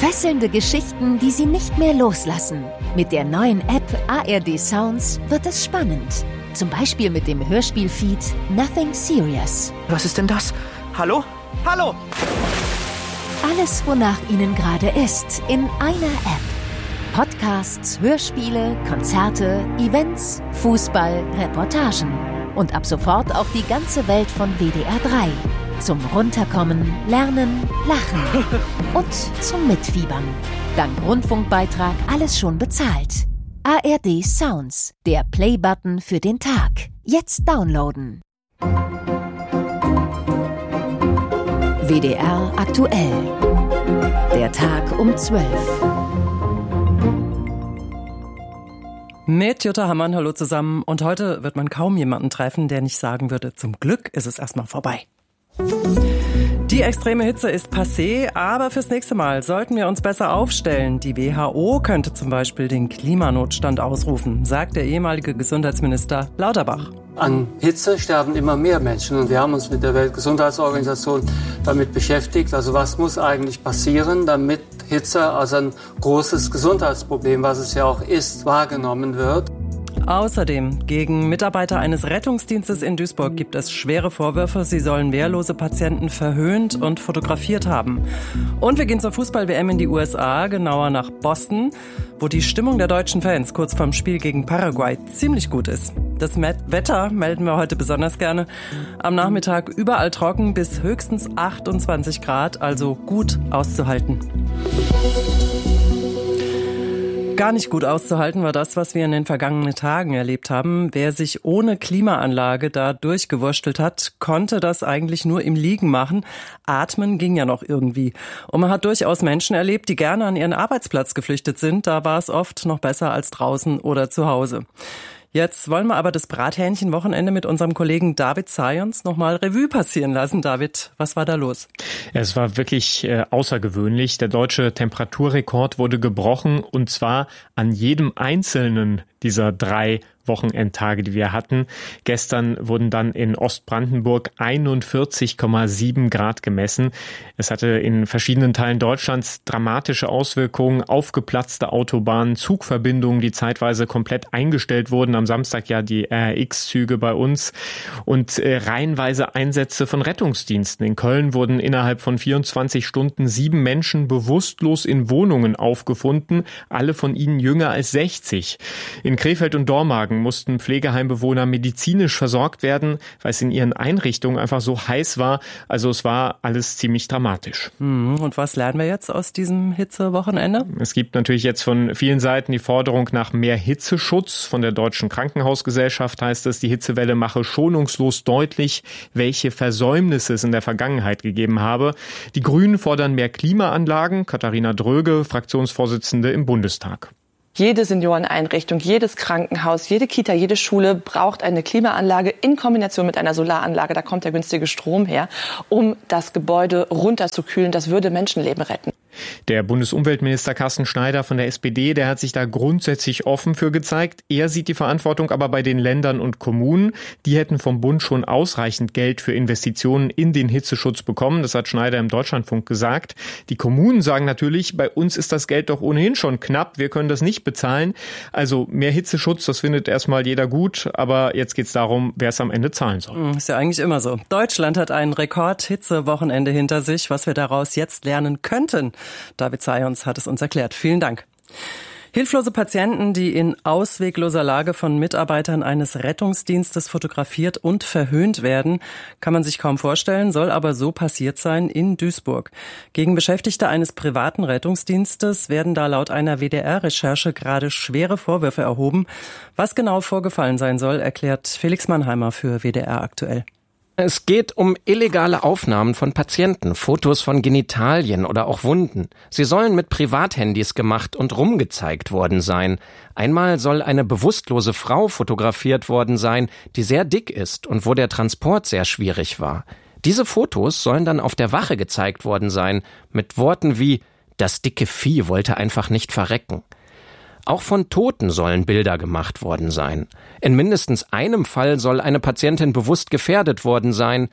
Fesselnde Geschichten, die Sie nicht mehr loslassen. Mit der neuen App ARD Sounds wird es spannend. Zum Beispiel mit dem Hörspielfeed Nothing Serious. Was ist denn das? Hallo? Hallo! Alles, wonach Ihnen gerade ist, in einer App. Podcasts, Hörspiele, Konzerte, Events, Fußball, Reportagen. Und ab sofort auch die ganze Welt von WDR 3. Zum Runterkommen, Lernen, Lachen und zum Mitfiebern. Dank Rundfunkbeitrag alles schon bezahlt. ARD Sounds, der Play-Button für den Tag. Jetzt downloaden. WDR aktuell. Der Tag um 12. Mit Jutta Hammann, hallo zusammen. Und heute wird man kaum jemanden treffen, der nicht sagen würde, zum Glück ist es erstmal vorbei. Die extreme Hitze ist passé, aber fürs nächste Mal sollten wir uns besser aufstellen. Die WHO könnte zum Beispiel den Klimanotstand ausrufen, sagt der ehemalige Gesundheitsminister Lauterbach. An Hitze sterben immer mehr Menschen und wir haben uns mit der Weltgesundheitsorganisation damit beschäftigt. Also was muss eigentlich passieren, damit Hitze als ein großes Gesundheitsproblem, was es ja auch ist, wahrgenommen wird. Außerdem, gegen Mitarbeiter eines Rettungsdienstes in Duisburg gibt es schwere Vorwürfe. Sie sollen wehrlose Patienten verhöhnt und fotografiert haben. Und wir gehen zur Fußball-WM in die USA, genauer nach Boston, wo die Stimmung der deutschen Fans kurz vorm Spiel gegen Paraguay ziemlich gut ist. Das Wetter melden wir heute besonders gerne. Am Nachmittag überall trocken bis höchstens 28 Grad, also gut auszuhalten. Gar nicht gut auszuhalten war das, was wir in den vergangenen Tagen erlebt haben. Wer sich ohne Klimaanlage da durchgewurstelt hat, konnte das eigentlich nur im Liegen machen. Atmen ging ja noch irgendwie. Und man hat durchaus Menschen erlebt, die gerne an ihren Arbeitsplatz geflüchtet sind. Da war es oft noch besser als draußen oder zu Hause. Jetzt wollen wir aber das Brathähnchen-Wochenende mit unserem Kollegen David Zayons nochmal Revue passieren lassen. David, was war da los? Es war wirklich außergewöhnlich. Der deutsche Temperaturrekord wurde gebrochen und zwar an jedem einzelnen dieser 3 Wochenendtage, die wir hatten. Gestern wurden dann in Ostbrandenburg 41,7 Grad gemessen. Es hatte in verschiedenen Teilen Deutschlands dramatische Auswirkungen, aufgeplatzte Autobahnen, Zugverbindungen, die zeitweise komplett eingestellt wurden. Am Samstag ja die RX-Züge bei uns und reihenweise Einsätze von Rettungsdiensten. In Köln wurden innerhalb von 24 Stunden 7 Menschen bewusstlos in Wohnungen aufgefunden, alle von ihnen jünger als 60. In Krefeld und Dormagen mussten Pflegeheimbewohner medizinisch versorgt werden, weil es in ihren Einrichtungen einfach so heiß war. Also es war alles ziemlich dramatisch. Und was lernen wir jetzt aus diesem Hitzewochenende? Es gibt natürlich jetzt von vielen Seiten die Forderung nach mehr Hitzeschutz. Von der Deutschen Krankenhausgesellschaft heißt es, die Hitzewelle mache schonungslos deutlich, welche Versäumnisse es in der Vergangenheit gegeben habe. Die Grünen fordern mehr Klimaanlagen. Katharina Dröge, Fraktionsvorsitzende im Bundestag. Jede Senioreneinrichtung, jedes Krankenhaus, jede Kita, jede Schule braucht eine Klimaanlage in Kombination mit einer Solaranlage. Da kommt der günstige Strom her, um das Gebäude runterzukühlen. Das würde Menschenleben retten. Der Bundesumweltminister Carsten Schneider von der SPD, der hat sich da grundsätzlich offen für gezeigt. Er sieht die Verantwortung aber bei den Ländern und Kommunen. Die hätten vom Bund schon ausreichend Geld für Investitionen in den Hitzeschutz bekommen. Das hat Schneider im Deutschlandfunk gesagt. Die Kommunen sagen natürlich, bei uns ist das Geld doch ohnehin schon knapp. Wir können das nicht bezahlen. Also mehr Hitzeschutz, das findet erstmal jeder gut. Aber jetzt geht es darum, wer es am Ende zahlen soll. Ist ja eigentlich immer so. Deutschland hat ein Rekord-Hitzewochenende hinter sich. Was wir daraus jetzt lernen könnten, David Zayons hat es uns erklärt. Vielen Dank. Hilflose Patienten, die in auswegloser Lage von Mitarbeitern eines Rettungsdienstes fotografiert und verhöhnt werden, kann man sich kaum vorstellen, soll aber so passiert sein in Duisburg. Gegen Beschäftigte eines privaten Rettungsdienstes werden da laut einer WDR-Recherche gerade schwere Vorwürfe erhoben. Was genau vorgefallen sein soll, erklärt Felix Mannheimer für WDR aktuell. Es geht um illegale Aufnahmen von Patienten, Fotos von Genitalien oder auch Wunden. Sie sollen mit Privathandys gemacht und rumgezeigt worden sein. Einmal soll eine bewusstlose Frau fotografiert worden sein, die sehr dick ist und wo der Transport sehr schwierig war. Diese Fotos sollen dann auf der Wache gezeigt worden sein, mit Worten wie »Das dicke Vieh wollte einfach nicht verrecken«. Auch von Toten sollen Bilder gemacht worden sein. In mindestens einem Fall soll eine Patientin bewusst gefährdet worden sein.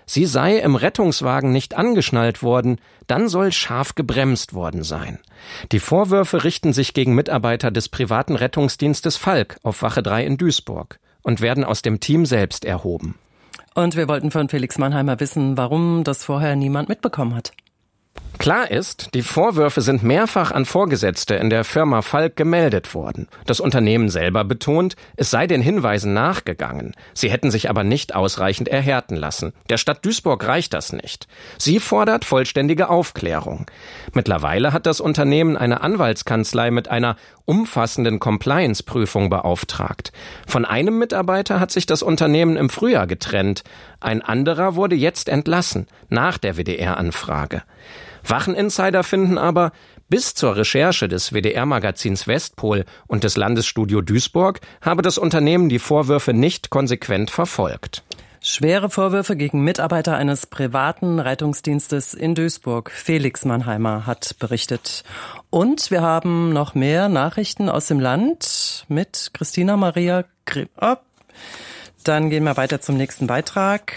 Sie sei im Rettungswagen nicht angeschnallt worden, dann soll scharf gebremst worden sein. Die Vorwürfe richten sich gegen Mitarbeiter des privaten Rettungsdienstes Falk auf Wache 3 in Duisburg und werden aus dem Team selbst erhoben. Und wir wollten von Felix Mannheimer wissen, warum das vorher niemand mitbekommen hat. Klar ist, die Vorwürfe sind mehrfach an Vorgesetzte in der Firma Falk gemeldet worden. Das Unternehmen selber betont, es sei den Hinweisen nachgegangen. Sie hätten sich aber nicht ausreichend erhärten lassen. Der Stadt Duisburg reicht das nicht. Sie fordert vollständige Aufklärung. Mittlerweile hat das Unternehmen eine Anwaltskanzlei mit einer umfassenden Compliance-Prüfung beauftragt. Von einem Mitarbeiter hat sich das Unternehmen im Frühjahr getrennt. Ein anderer wurde jetzt entlassen, nach der WDR-Anfrage. Wacheninsider finden aber, bis zur Recherche des WDR-Magazins Westpol und des Landesstudio Duisburg habe das Unternehmen die Vorwürfe nicht konsequent verfolgt. Schwere Vorwürfe gegen Mitarbeiter eines privaten Rettungsdienstes in Duisburg. Felix Mannheimer hat berichtet. Und wir haben noch mehr Nachrichten aus dem Land mit Christina Maria Grebe. Dann gehen wir weiter zum nächsten Beitrag.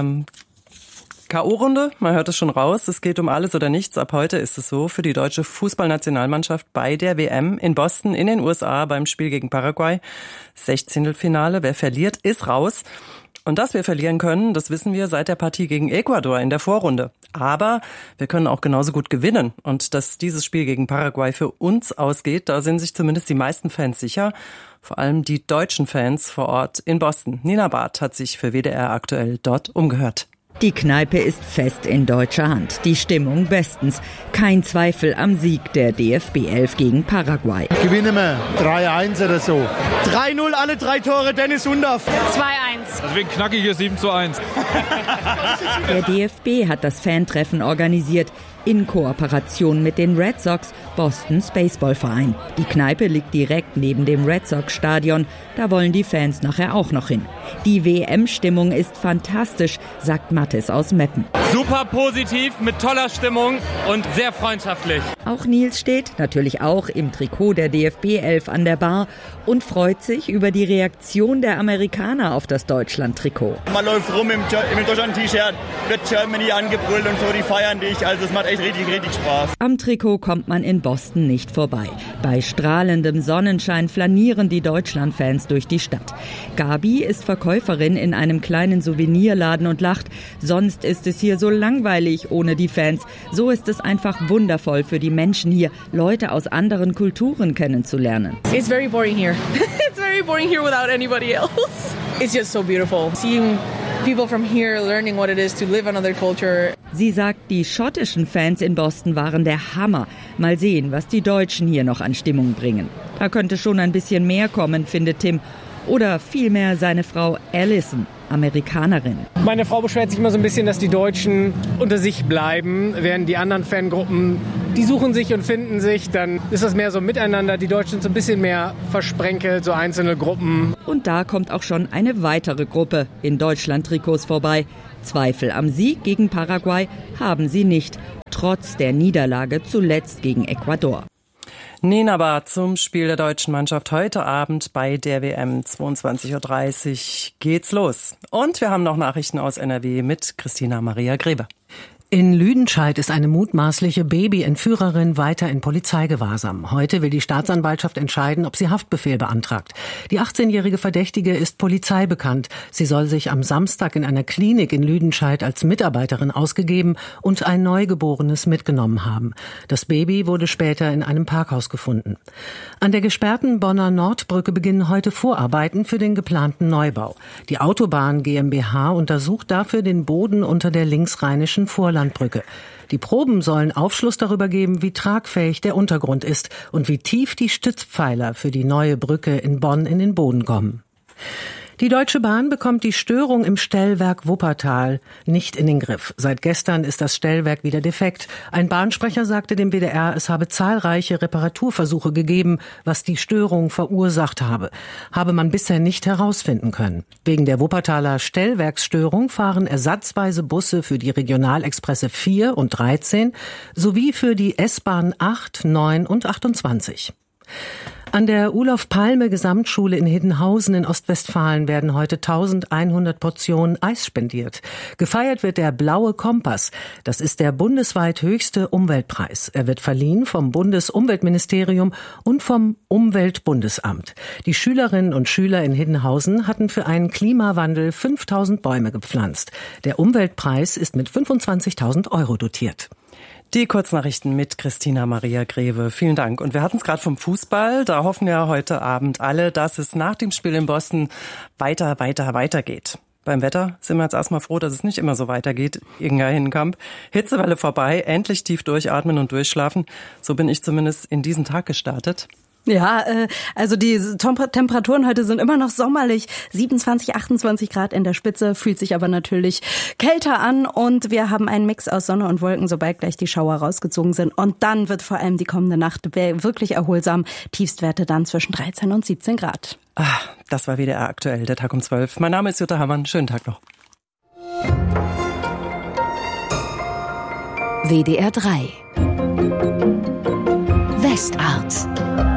K.O.-Runde, man hört es schon raus, es geht um alles oder nichts. Ab heute ist es so für die deutsche Fußballnationalmannschaft bei der WM in Boston in den USA beim Spiel gegen Paraguay. 16. Wer verliert, ist raus. Und dass wir verlieren können, das wissen wir seit der Partie gegen Ecuador in der Vorrunde. Aber wir können auch genauso gut gewinnen. Und dass dieses Spiel gegen Paraguay für uns ausgeht, da sind sich zumindest die meisten Fans sicher. Vor allem die deutschen Fans vor Ort in Boston. Nina Barth hat sich für WDR aktuell dort umgehört. Die Kneipe ist fest in deutscher Hand. Die Stimmung bestens. Kein Zweifel am Sieg der DFB 11 gegen Paraguay. Gewinnen wir 3-1 oder so. 3-0, alle 3 Tore, Dennis Undaff. 2-1. Also wegen knackiges 7-1. Der DFB hat das Fantreffen organisiert. In Kooperation mit den Red Sox, Bostons Baseballverein. Die Kneipe liegt direkt neben dem Red Sox Stadion. Da wollen die Fans nachher auch noch hin. Die WM-Stimmung ist fantastisch, sagt Mathis aus Meppen. Super positiv, mit toller Stimmung und sehr freundschaftlich. Auch Nils steht, natürlich auch im Trikot der DFB 11 an der Bar und freut sich über die Reaktion der Amerikaner auf das Deutschland-Trikot. Man läuft rum im Deutschland-T-Shirt, wird Germany angebrüllt und so, die feiern dich. Also es macht echt richtig Spaß. Am Trikot kommt man in Boston nicht vorbei. Bei strahlendem Sonnenschein flanieren die Deutschland-Fans durch die Stadt. Gabi ist Verkäuferin in einem kleinen Souvenirladen und lacht. Sonst ist es hier so langweilig ohne die Fans. So ist es einfach wundervoll für die Menschen hier, Leute aus anderen Kulturen kennenzulernen. It's very boring here. It's very boring here without anybody else. It's just so beautiful. Seeing people from here learning what it is to live another culture. Sie sagt, die schottischen Fans in Boston waren der Hammer. Mal sehen, was die Deutschen hier noch an Stimmung bringen. Da könnte schon ein bisschen mehr kommen, findet Tim. Oder vielmehr seine Frau Alison, Amerikanerin. Meine Frau beschwert sich immer so ein bisschen, dass die Deutschen unter sich bleiben, während die anderen Fangruppen, die suchen sich und finden sich. Dann ist das mehr so miteinander. Die Deutschen sind so ein bisschen mehr versprenkelt, so einzelne Gruppen. Und da kommt auch schon eine weitere Gruppe in Deutschland-Trikots vorbei. Zweifel am Sieg gegen Paraguay haben sie nicht, trotz der Niederlage zuletzt gegen Ecuador. Nina Barth zum Spiel der deutschen Mannschaft heute Abend bei der WM 22.30 Uhr geht's los. Und wir haben noch Nachrichten aus NRW mit Christina Maria Grebe. In Lüdenscheid ist eine mutmaßliche Baby-Entführerin weiter in Polizeigewahrsam. Heute will die Staatsanwaltschaft entscheiden, ob sie Haftbefehl beantragt. Die 18-jährige Verdächtige ist Polizei bekannt. Sie soll sich am Samstag in einer Klinik in Lüdenscheid als Mitarbeiterin ausgegeben und ein Neugeborenes mitgenommen haben. Das Baby wurde später in einem Parkhaus gefunden. An der gesperrten Bonner Nordbrücke beginnen heute Vorarbeiten für den geplanten Neubau. Die Autobahn GmbH untersucht dafür den Boden unter der linksrheinischen Vorlandbrücke. Die Proben sollen Aufschluss darüber geben, wie tragfähig der Untergrund ist und wie tief die Stützpfeiler für die neue Brücke in Bonn in den Boden kommen. Die Deutsche Bahn bekommt die Störung im Stellwerk Wuppertal nicht in den Griff. Seit gestern ist das Stellwerk wieder defekt. Ein Bahnsprecher sagte dem WDR, es habe zahlreiche Reparaturversuche gegeben, was die Störung verursacht habe. Habe man bisher nicht herausfinden können. Wegen der Wuppertaler Stellwerksstörung fahren ersatzweise Busse für die Regionalexpresse 4 und 13 sowie für die S-Bahn 8, 9 und 28. An der Olof-Palme-Gesamtschule in Hiddenhausen in Ostwestfalen werden heute 1100 Portionen Eis spendiert. Gefeiert wird der Blaue Kompass. Das ist der bundesweit höchste Umweltpreis. Er wird verliehen vom Bundesumweltministerium und vom Umweltbundesamt. Die Schülerinnen und Schüler in Hiddenhausen hatten für einen Klimawandel 5000 Bäume gepflanzt. Der Umweltpreis ist mit 25.000 € dotiert. Die Kurznachrichten mit Christina Maria Greve. Vielen Dank. Und wir hatten es gerade vom Fußball. Da hoffen ja heute Abend alle, dass es nach dem Spiel in Boston weitergeht. Beim Wetter sind wir jetzt erstmal froh, dass es nicht immer so weitergeht. Inga Hinnenkamp. Hitzewelle vorbei, endlich tief durchatmen und durchschlafen. So bin ich zumindest in diesen Tag gestartet. Ja, also die Temperaturen heute sind immer noch sommerlich. 27, 28 Grad in der Spitze, fühlt sich aber natürlich kälter an. Und wir haben einen Mix aus Sonne und Wolken, sobald gleich die Schauer rausgezogen sind. Und dann wird vor allem die kommende Nacht wirklich erholsam. Tiefstwerte dann zwischen 13 und 17 Grad. Das war WDR aktuell, der Tag um 12. Mein Name ist Jutta Hammann. Schönen Tag noch. WDR 3 Westart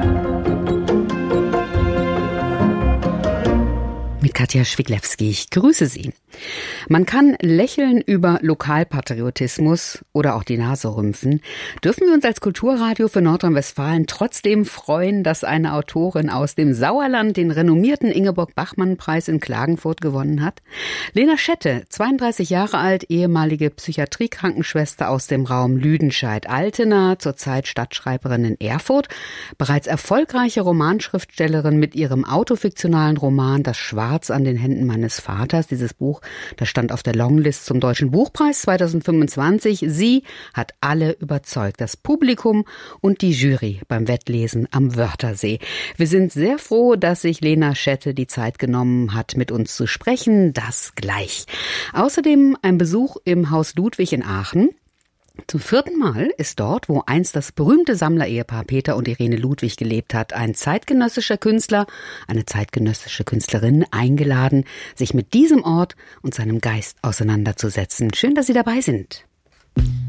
mit Katja Schwiglewski. Ich grüße Sie. Man kann lächeln über Lokalpatriotismus oder auch die Nase rümpfen. Dürfen wir uns als Kulturradio für Nordrhein-Westfalen trotzdem freuen, dass eine Autorin aus dem Sauerland den renommierten Ingeborg-Bachmann-Preis in Klagenfurt gewonnen hat? Lena Schette, 32 Jahre alt, ehemalige Psychiatriekrankenschwester aus dem Raum Lüdenscheid-Altena, zurzeit Stadtschreiberin in Erfurt, bereits erfolgreiche Romanschriftstellerin mit ihrem autofiktionalen Roman Das Schwarz an den Händen meines Vaters. Dieses Buch, das stand auf der Longlist zum Deutschen Buchpreis 2025. Sie hat alle überzeugt, das Publikum und die Jury beim Wettlesen am Wörthersee. Wir sind sehr froh, dass sich Lena Schette die Zeit genommen hat, mit uns zu sprechen. Das gleich. Außerdem ein Besuch im Haus Ludwig in Aachen. Zum 4. Mal ist dort, wo einst das berühmte Sammlerehepaar Peter und Irene Ludwig gelebt hat, ein zeitgenössischer Künstler, eine zeitgenössische Künstlerin eingeladen, sich mit diesem Ort und seinem Geist auseinanderzusetzen. Schön, dass Sie dabei sind.